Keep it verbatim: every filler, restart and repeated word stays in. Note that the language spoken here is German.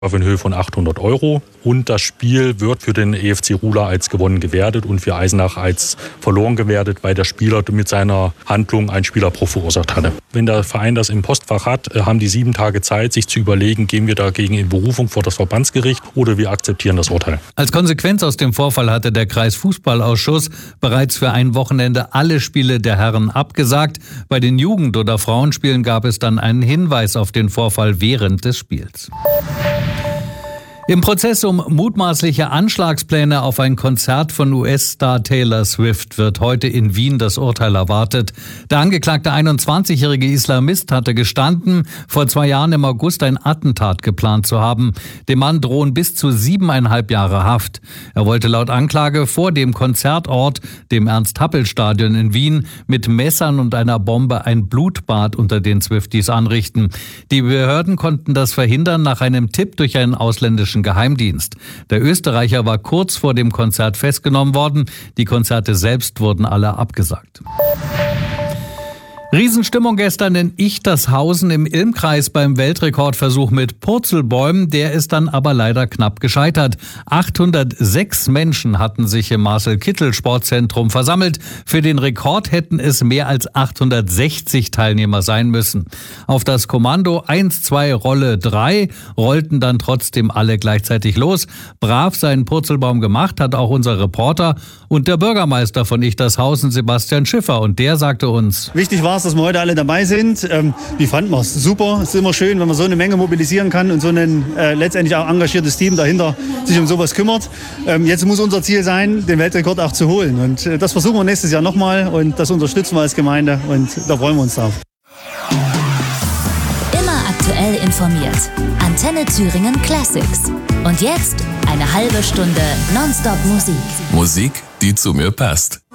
in Höhe von achthundert Euro. Und das Spiel wird für den E F C Ruhla als gewonnen gewertet und für Eisenach als verloren gewertet, weil der Spieler mit seiner Handlung einen Spielerbruch verursacht hatte. Wenn der Verein das im Postfach hat, haben die sieben Tage Zeit, sich zu überlegen, gehen wir dagegen in Berufung vor das Verbandsgericht oder wir akzeptieren das Urteil. Als Konsequenz aus dem Vorfall hatte der Kreisfußballausschuss bereits für ein Wochenende alle Spiele der Herren abgesagt. Bei den Jugend- oder Frauenspielen gab es dann einen Hinweis auf den Vorfall während des Spiels. Im Prozess um mutmaßliche Anschlagspläne auf ein Konzert von U S-Star Taylor Swift wird heute in Wien das Urteil erwartet. Der angeklagte einundzwanzigjährige Islamist hatte gestanden, vor zwei Jahren im August ein Attentat geplant zu haben. Dem Mann drohen bis zu siebeneinhalb Jahre Haft. Er wollte laut Anklage vor dem Konzertort, dem Ernst-Happel-Stadion in Wien, mit Messern und einer Bombe ein Blutbad unter den Swifties anrichten. Die Behörden konnten das verhindern nach einem Tipp durch einen ausländischen Geheimdienst. Der Österreicher war kurz vor dem Konzert festgenommen worden. Die Konzerte selbst wurden alle abgesagt. Riesenstimmung gestern in Ichtershausen im Ilmkreis beim Weltrekordversuch mit Purzelbäumen. Der ist dann aber leider knapp gescheitert. achthundertsechs Menschen hatten sich im Marcel-Kittel-Sportzentrum versammelt. Für den Rekord hätten es mehr als achthundertsechzig Teilnehmer sein müssen. Auf das Kommando eins, zwei, Rolle drei rollten dann trotzdem alle gleichzeitig los. Brav seinen Purzelbaum gemacht hat auch unser Reporter und der Bürgermeister von Ichtershausen, Sebastian Schiffer. Und der sagte uns: Wichtig war, dass wir heute alle dabei sind. Ähm, wie fanden wir es? Super. Es ist immer schön, wenn man so eine Menge mobilisieren kann und so ein äh, letztendlich auch engagiertes Team dahinter sich um sowas kümmert. Ähm, jetzt muss unser Ziel sein, den Weltrekord auch zu holen. Und äh, das versuchen wir nächstes Jahr nochmal und das unterstützen wir als Gemeinde und da freuen wir uns drauf. Immer aktuell informiert. Antenne Thüringen Classics. Und jetzt eine halbe Stunde Nonstop Musik. Musik, die zu mir passt.